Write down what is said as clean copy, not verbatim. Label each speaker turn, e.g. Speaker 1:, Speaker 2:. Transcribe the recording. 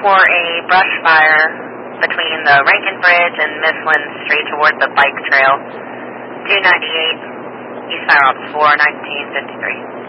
Speaker 1: for a brush fire between the Rankin Bridge and Mifflin Street toward the bike trail. 298, East Fire Ops 4, 1953.